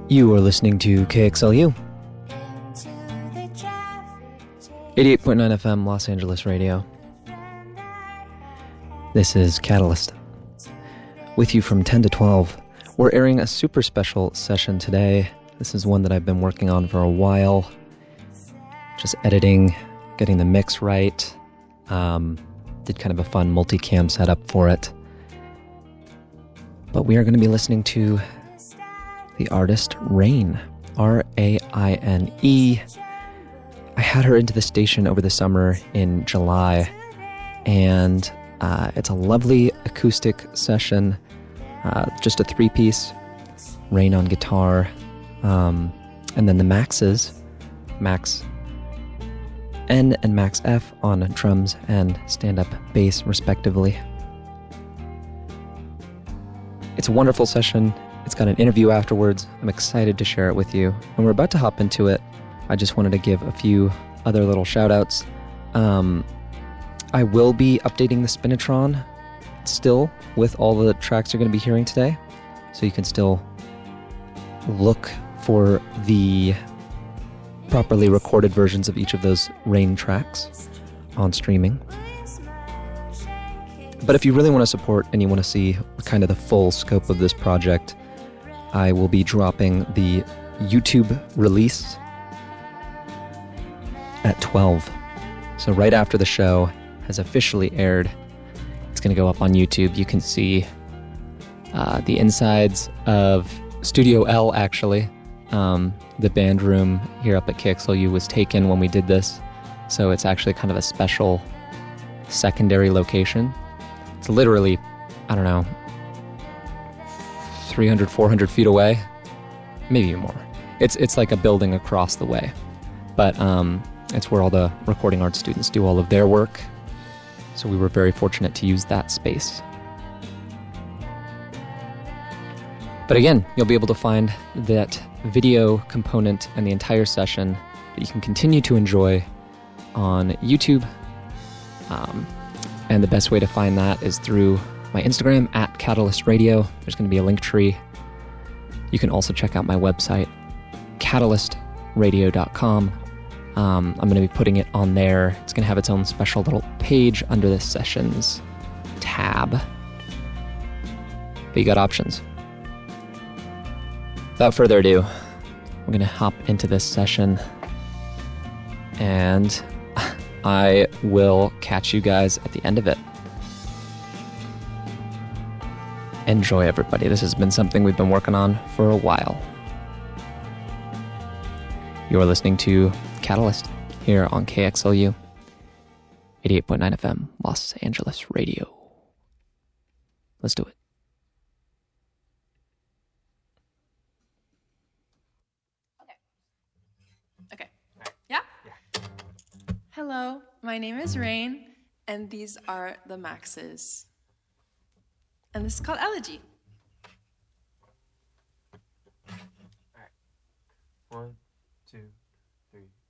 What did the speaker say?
You are listening to KXLU 88.9 FM Los Angeles Radio. This is Catalyst. With you from 10 to 12. We're airing a super special session today. This is one that I've been working on for a while. Just editing, getting the mix right. Did kind of a fun multicam setup for it. But we are going to be listening to the artist Raine, R-A-I-N-E. I had her into the station over the summer in July, and it's a lovely acoustic session, just a three-piece, Raine on guitar, and then the Maxes, Max N and Max F on drums and stand-up bass, respectively. It's a wonderful session. It's got an interview afterwards. I'm excited to share it with you. And we're about to hop into it. I just wanted to give a few other little shout-outs. I will be updating the Spinitron still with all the tracks you're going to be hearing today. So you can still look for the properly recorded versions of each of those Raine tracks on streaming. But if you really want to support and you want to see kind of the full scope of this project, I will be dropping the YouTube release at 12. So right after the show has officially aired, it's going to go up on YouTube. You can see the insides of Studio L, actually. The band room here up at KXLU was taken when we did this, so it's actually kind of a special secondary location. It's literally, I don't know, 300, 400 feet away, maybe more. It's like a building across the way, but it's where all the recording arts students do all of their work, so we were very fortunate to use that space. But again, you'll be able to find that video component and the entire session that you can continue to enjoy on YouTube. And the best way to find that is through my Instagram, at Catalyst Radio. There's going to be a link tree. You can also check out my website, catalystradio.com. I'm going to be putting it on there. It's going to have its own special little page under the Sessions tab. But you got options. Without further ado, I'm going to hop into this session, and I will catch you guys at the end of it. Enjoy, everybody. This has been something we've been working on for a while. You're listening to Catalyst here on KXLU 88.9 FM Los Angeles Radio. Let's do it. Okay. Yeah? Hello, my name is Raine, and these are the Maxes. And this is called Elegy. All right. 1, 2.